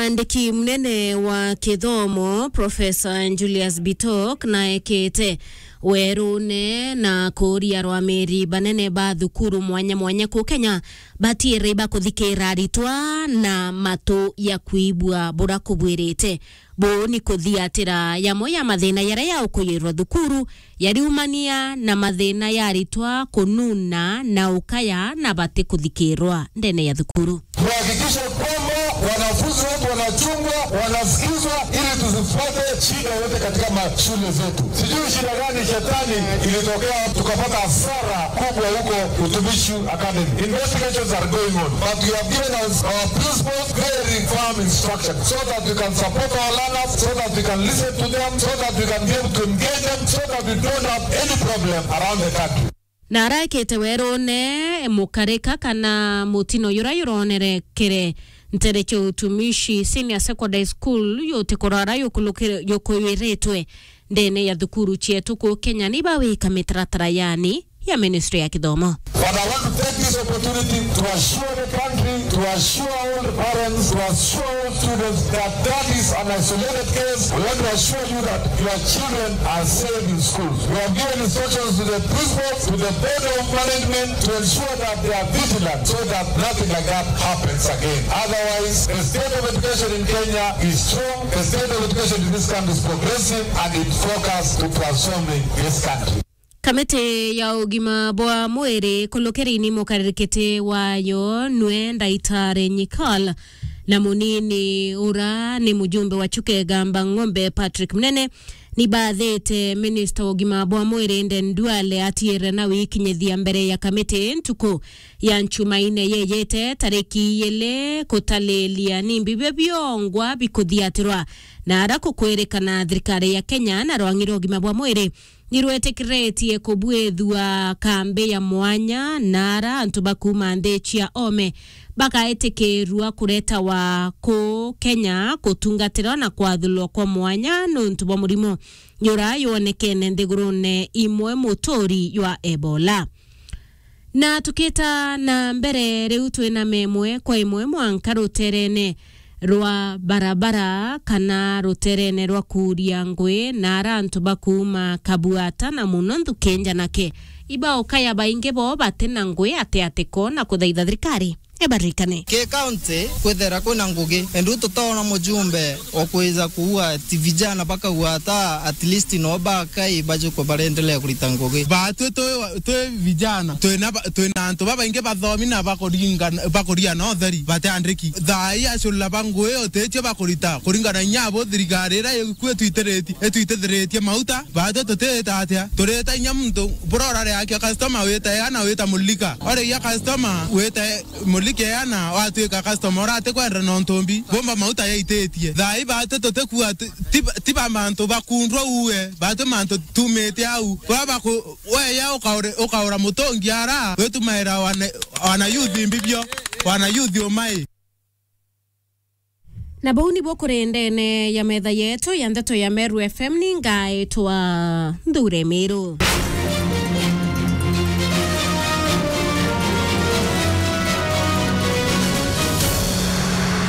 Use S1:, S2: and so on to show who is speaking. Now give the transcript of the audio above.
S1: Mwandiki mnene wa kithomo Professor Julius Bitok na ekete werune na kuria rwa meri banene ba thukuru mwanya mwanya ku Kenya batire ba kuthikira ritwa na matu ya kuibua bura kubwirite bo ni kuthiatira yamo ya mathina yara ya ukuyirwa thukuru yariumania na mathina ya ritwa kununa na ukaya na bate kuthikirwa ndene ya thukuru.
S2: Tuhakikishe kwamba wanafunzi wetu wanachungwa, wanasikizwa ili tusifuate shida yote katika mashule zetu. Sijui shida gani shetani ilitokea tukapata hasara kubwa huko Utumishi Academy. Investigations are going on, but we have given our principals very firm instruction so that we can support our learners, so that we can listen to them, so that we can be able to engage them, so that we don't have any problem around the country.
S1: Nara kete werone mukareka kana mutino yura yuronere kere ntereke Utumishi Senior Secondary School yote korara yokoyeretwe ndene ya thukuru chetu ku Kenya nibawe kamitaratara yani ya Ministry ya Kithomo.
S2: But I want to take this opportunity to assure the country, to assure all the parents, to assure all students that that is an isolated case. We want to assure you that your children are safe in schools. We have given instructions to the principals, to the board of management to ensure that they are vigilant so that nothing like that happens again. Otherwise, the state of education in Kenya is strong, the state of education in this country is progressive, and it focuses to transforming this country.
S1: Kamete ya ugima bwa mwere kolokerini mukaririkete wayo nwenda itare nyikala na munini ura ni mujumbe wa chuke gamba ngombe Patrick Mnene ni baadhete Minister ugima bwa mwere Nduale atiere na wiki nyethia mbere ya kamete ntuko ya nchumaine yeyete tareki yele kotalelia nimbi bebiongwa bikuthiatirwa na arako kwerekana thirikari ya Kenya na rwangiro ugima bwa mwere nirwetekiretie kubwethua kambe ya mwanya nara antubakuma ndechia ome bakaetekerua kureta wa ko Kenya kutungatira na kwathulwa kwa mwanya nuntuba murimo nyura yonekene nthigurune imwe motori ywa Ebola. Na tukita na mbere riu twina memwe kwa imwe mwanka ruterene rwa barabara kana ruterene rwa kuria ngwe na arantu bakuma kabuata na muno nthukenja nake ibao kaya bainge bo batena ngwe ate kona kuthaitha thirikari ebarikane
S3: ke county kwethera kuna ngugi endu tutona mujumbe okwiza kuua ti vijana baka guata at least no baka ibaje ko barendelea kulita ngugi
S4: ba twe vijana twina antu baba inge bathomi na bakoria no theri bate andiki thai aculla bangwe oteche bakorita kuringana nyabo thirikari ra kwetu itetheretie mauta bate tuteta atia tureta nyamuntu burorare yake customer weta mulika ore ya customer weta keana watu ka customer ate kwenda no ntombi bomba mauta ya itetie thai bate totekua tiba manto bakundwa uwe bate manto tumete au baba ko we ya ukaura mutongi ara wetu maera wana youth mbibyo wana youth omai
S1: na bauni bokurendene ya metha yetu ya ndeto ya Meru FM ningaitwa Ndure Meru.